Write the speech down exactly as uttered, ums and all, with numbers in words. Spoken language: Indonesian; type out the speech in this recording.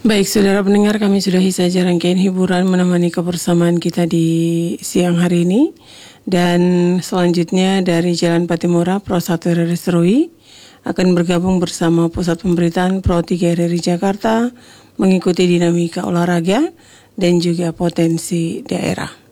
Baik, saudara pendengar, kami sudahi saja rangkaian hiburan menemani kebersamaan kita di siang hari ini. Dan selanjutnya dari Jalan Patimura, Pro satu R R S Rui akan bergabung bersama Pusat Pemberitaan Pro tiga R R I Jakarta mengikuti dinamika olahraga dan juga potensi daerah.